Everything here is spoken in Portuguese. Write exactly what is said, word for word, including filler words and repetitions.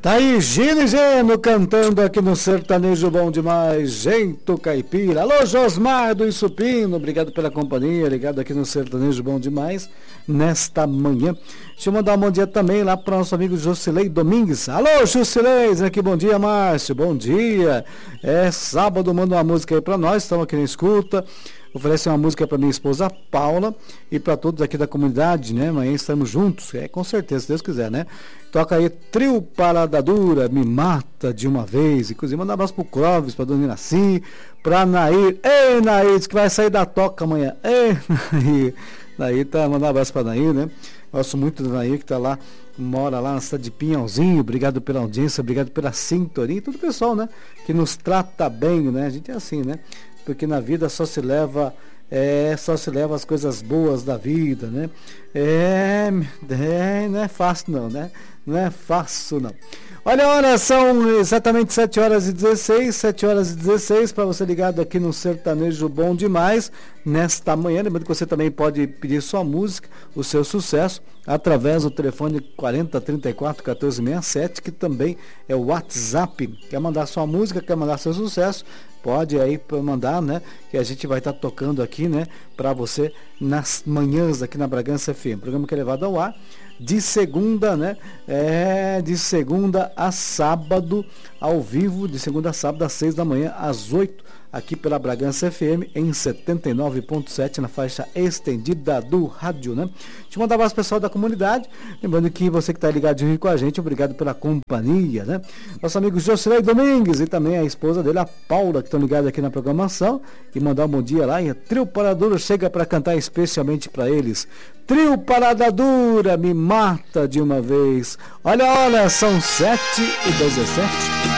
Tá aí Gino e Geno cantando aqui no Sertanejo Bom Demais, Jeito Caipira. Alô, Josmar do Isupino, obrigado pela companhia, ligado aqui no Sertanejo Bom Demais nesta manhã. Deixa eu mandar um bom dia também lá para o nosso amigo Jusilei Domingues. Alô, Jusilei, aqui, bom dia, Márcio, bom dia. É sábado, manda uma música aí para nós, estamos aqui na escuta. Oferece uma música para minha esposa Paula e para todos aqui da comunidade, né? Amanhã estamos juntos, é com certeza, se Deus quiser, né? Toca aí Trio Parada Dura, Me Mata de Uma Vez. Inclusive, manda um abraço pro Clóvis, pra Dona Inaci, pra Nair. Ei, Nair, diz que vai sair da toca amanhã. Ei, Nair. Nair, tá, manda um abraço pra Nair, né? Gosto muito do Nair, que tá lá, mora lá na cidade de Pinhalzinho. Obrigado pela audiência, obrigado pela sintonia. E todo o pessoal, né? Que nos trata bem, né? A gente é assim, né? Porque na vida só se leva é, só se leva as coisas boas da vida, né? É, é, não é fácil não, né? Não é fácil não. Olha, olha, são exatamente sete horas e dezesseis, sete horas e dezesseis, para você ligado aqui no Sertanejo Bom Demais, nesta manhã. Lembrando que você também pode pedir sua música, o seu sucesso, através do telefone quarenta, trinta e quatro, quatorze sessenta e sete, que também é o WhatsApp. Quer mandar sua música, quer mandar seu sucesso, pode aí mandar, né? Que a gente vai estar tá tocando aqui, né? Para você nas manhãs aqui na Bragança F M. Programa que é levado ao ar de segunda, né? É, de segunda a sábado, ao vivo, de segunda a sábado, às seis da manhã, às oito, aqui pela Bragança F M, em setenta e nove ponto sete, na faixa estendida do rádio, né? Deixa eu mandar um abraço pessoal da comunidade, lembrando que você que está ligadinho com a gente, obrigado pela companhia, né? Nosso amigo Josilei Domingues e também a esposa dele, a Paula, que estão ligados aqui na programação, e mandar um bom dia lá, e a Trio Parada Dura chega para cantar especialmente para eles. Trio Parada Dura, Me Mata de Uma Vez. Olha, olha, são sete e dezessete.